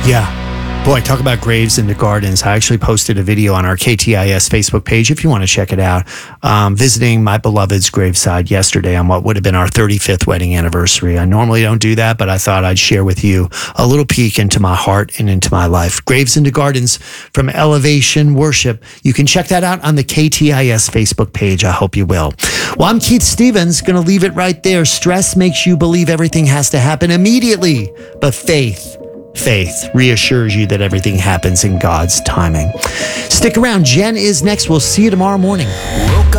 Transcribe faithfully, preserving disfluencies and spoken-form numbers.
Yeah. Boy, talk about graves in the gardens. I actually posted a video on our K T I S Facebook page if you want to check it out. Um, visiting my beloved's graveside yesterday on what would have been our thirty-fifth wedding anniversary. I normally don't do that, but I thought I'd share with you a little peek into my heart and into my life. Graves in the Gardens from Elevation Worship. You can check that out on the K T I S Facebook page. I hope you will. Well, I'm Keith Stevens. Going to leave it right there. Stress makes you believe everything has to happen immediately, but faith Faith reassures you that everything happens in God's timing. Stick around. Jen is next. We'll see you tomorrow morning. Woke